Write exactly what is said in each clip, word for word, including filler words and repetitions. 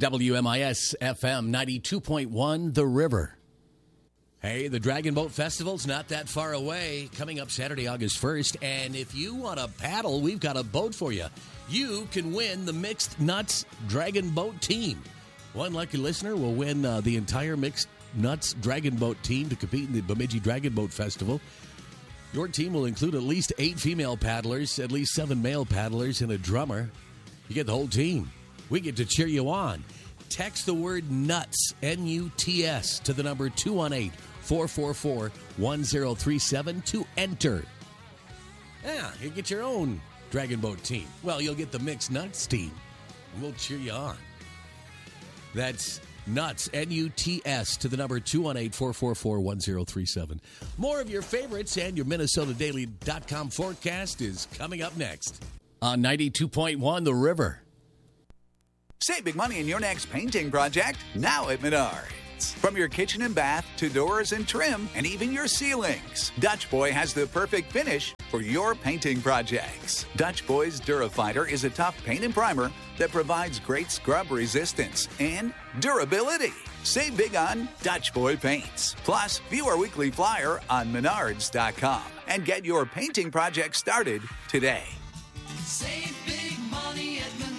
W M I S F M ninety-two point one, The River. Hey, the Dragon Boat Festival's not that far away, coming up Saturday, August first. And if you want to paddle, we've got a boat for you. You can win the Mixed Nuts Dragon Boat team. One lucky listener will win uh, the entire Mixed Nuts Dragon Boat team to compete in the Bemidji Dragon Boat Festival. Your team will include at least eight female paddlers, at least seven male paddlers, and a drummer. You get the whole team. We get to cheer you on. Text the word NUTS, N U T S, to the number two one eight, four four four, one zero three seven to enter. Yeah, you get your own Dragon Boat team. Well, you'll get the Mixed Nuts team. We'll cheer you on. That's NUTS, N U T S, to the number two one eight, four four four, one zero three seven. More of your favorites and your Minnesota Daily dot com forecast is coming up next on ninety-two point one, The River. Save big money in your next painting project now at Menards. From your kitchen and bath to doors and trim and even your ceilings, Dutch Boy has the perfect finish for your painting projects. Dutch Boy's Durafighter is a tough paint and primer that provides great scrub resistance and durability. Save big on Dutch Boy paints. Plus, view our weekly flyer on menards dot com and get your painting project started today. Save big money at Menards.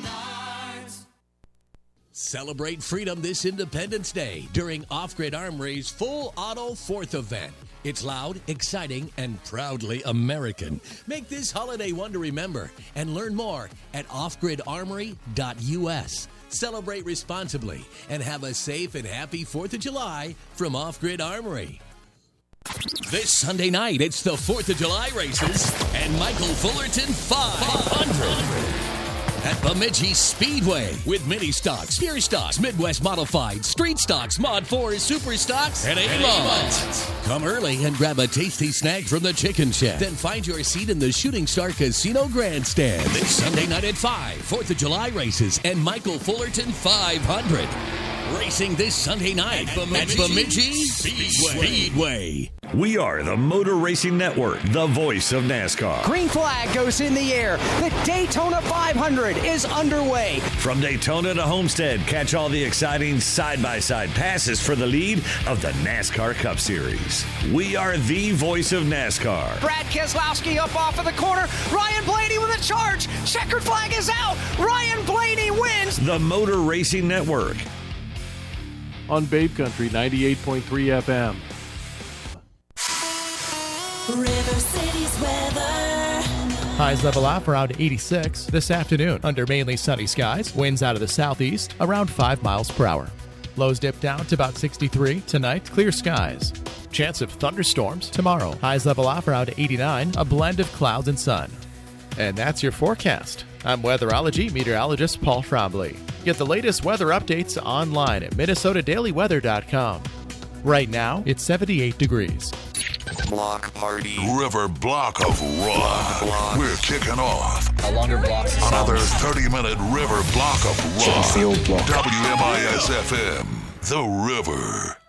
Celebrate freedom this Independence Day during Off-Grid Armory's Full Auto fourth event. It's loud, exciting, and proudly American. Make this holiday one to remember and learn more at off grid armory dot U S. Celebrate responsibly and have a safe and happy fourth of July from Off-Grid Armory. This Sunday night, it's the fourth of July races and Michael Fullerton five hundred. At Bemidji Speedway with mini stocks, pure stocks, Midwest modified, street stocks, mod fours, super stocks, and A-mods. Come early and grab a tasty snack from the Chicken Shack. Then find your seat in the Shooting Star Casino Grandstand. This Sunday night at five, fourth of July races and Michael Fullerton five hundred. Racing this Sunday night at Bemidji, at Bemidji Speedway. Speedway. We are the Motor Racing Network, the voice of NASCAR. Green flag goes in the air. The Daytona five hundred is underway. From Daytona to Homestead, catch all the exciting side-by-side passes for the lead of the NASCAR Cup Series. We are the voice of NASCAR. Brad Keselowski up off of the corner. Ryan Blaney with a charge. Checkered flag is out. Ryan Blaney wins. The Motor Racing Network. On Babe Country ninety-eight point three F M. River City's weather. Highs level off around eighty-six this afternoon under mainly sunny skies. Winds out of the southeast around five miles per hour. Lows dip down to about sixty-three. Tonight, clear skies. Chance of thunderstorms tomorrow. Highs level off around eighty-nine. A blend of clouds and sun. And that's your forecast. I'm weatherology meteorologist Paul Frombley. Get the latest weather updates online at minnesota daily weather dot com. Right now, it's seventy-eight degrees. Block party. River block of rock. Block. We're kicking off. A longer block. Another thirty-minute river block of rock. W M I S F M. The River.